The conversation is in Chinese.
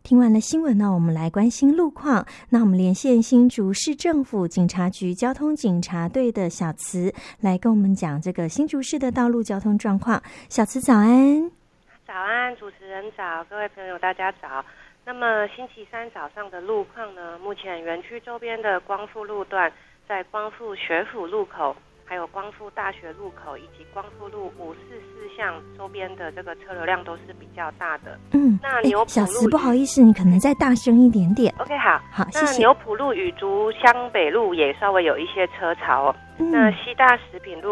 听完了新闻呢，我们来关心路况。那我们连线新竹市政府警察局交通警察队的小慈来跟我们讲这个新竹市的道路交通状况。小慈早安。 早安，主持人早，各位朋友大家早。那么星期三早上的路况呢，目前园区周边的光复路段，在光复学府路口，还有光复大学路口以及光复路544巷周边的这个车流量都是比较大的。那牛埔路， 小慈不好意思，你可能再大声一点点。 OK， 好， 谢谢。 那牛埔路与竹乡北路也稍微有一些车潮哦。那西大食品路